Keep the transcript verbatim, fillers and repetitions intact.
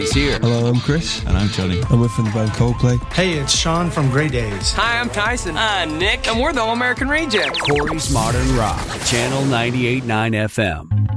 He's here. Hello, I'm Chris. And I'm Tony. And we're from the band Coldplay. Hey, it's Sean from Grey Days. Hi, I'm Tyson. I'm Nick, and we're the All-American Rejects. Corey's Modern Rock, Channel ninety-eight point nine F M.